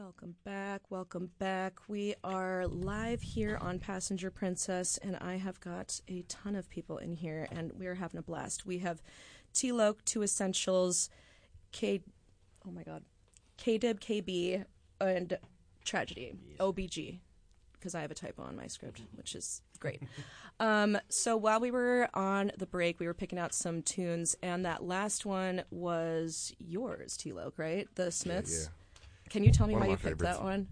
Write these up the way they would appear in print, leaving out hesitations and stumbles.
Welcome back. Welcome back. We are live here on Passenger Princess, and I have got a ton of people in here, and we're having a blast. We have T-Loc, Two Essentials, oh my God, K-Dib, KB, and Tragedy, yes. OBG, because I have a typo on my script, which is great. So while we were on the break, we were picking out some tunes, and that last one was yours, T-Loc, right? The Smiths? Yeah. Can you tell me why you favorites. picked that one?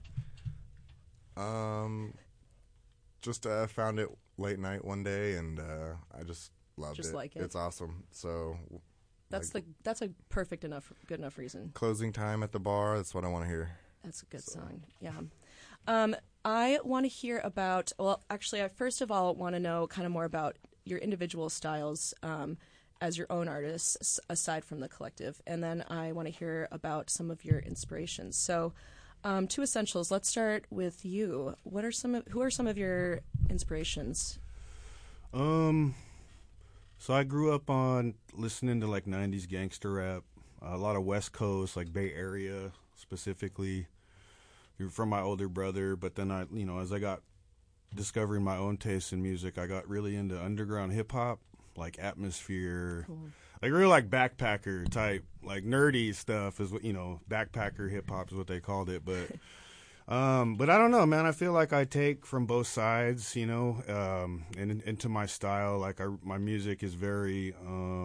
Just found it late night one day, and I just loved it. Like it. It's awesome. So that's a good enough reason. Closing time at the bar. That's what I want to hear. That's a good song. Yeah. I want to hear about. Well, actually, I first of all want to know kind of more about your individual styles. As your own artist, aside from the collective, and then I want to hear about some of your inspirations. So, Two Essentials. Let's start with you. Who are some of your inspirations? So I grew up on listening to like '90s gangster rap, a lot of West Coast, like Bay Area specifically, from my older brother. But then as I got discovering my own taste in music, I got really into underground hip hop. Like Atmosphere, cool. Like real like backpacker type, like nerdy stuff is what backpacker hip hop is what they called it. But I don't know, man. I feel like I take from both sides, and into my style. Like my music is very,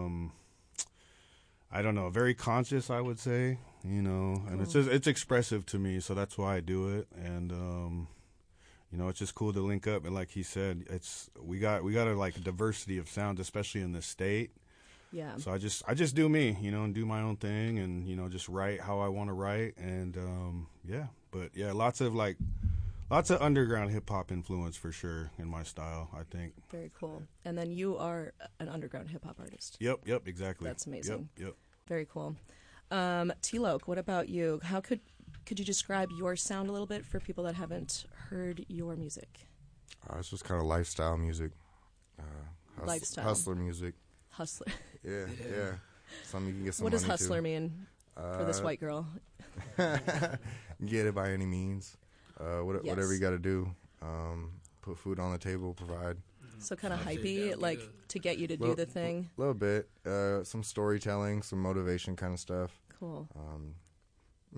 I don't know, very conscious. I would say, cool. And it's expressive to me, so that's why I do it. And it's just cool to link up, and like he said, we got a like diversity of sounds, especially in this state. Yeah. So I just do me, and do my own thing, and just write how I want to write, and lots of underground hip hop influence for sure in my style, I think. Very cool. And then you are an underground hip hop artist. Yep, exactly. That's amazing. Yep. Very cool. T-Loc, what about you? How could you describe your sound a little bit for people that haven't heard your music? It's just kind of lifestyle music. Hustler music. Hustler. Yeah. Something you can get some What money does hustler to. mean for this white girl? Get it by any means. Whatever you got to do. Put food on the table, provide. So kind of hypey, like to get you to do the thing? A little bit. Some storytelling, some motivation kind of stuff. Cool.